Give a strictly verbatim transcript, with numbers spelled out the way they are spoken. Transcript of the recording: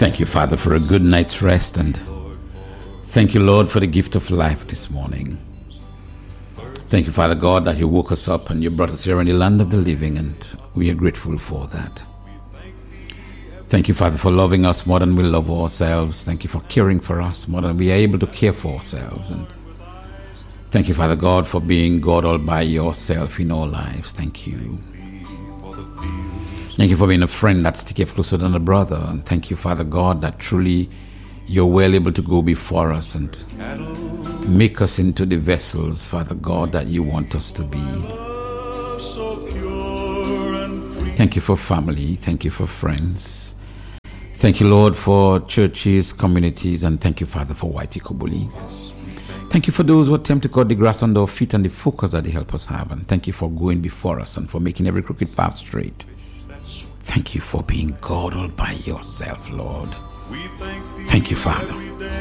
Thank you, Father, for a good night's rest, and thank you, Lord, for the gift of life this morning. Thank you, Father God, that you woke us up and you brought us here in the land of the living, and we are grateful for that. Thank you, Father, for loving us more than we love ourselves. Thank you for caring for us more than we are able to care for ourselves. And thank you, Father God, for being God all by yourself in our lives. Thank you. Thank you for being a friend that sticks closer than a brother. And thank you, Father God, that truly you're well able to go before us and make us into the vessels, Father God, that you want us to be. Thank you for family. Thank you for friends. Thank you, Lord, for churches, communities, and thank you, Father, for Whitey Kobuli. Thank you for those who attempt to cut the grass under our feet and the focus that they help us have. And thank you for going before us and for making every crooked path straight. Thank you for being God all by yourself, Lord. Thank you, Father.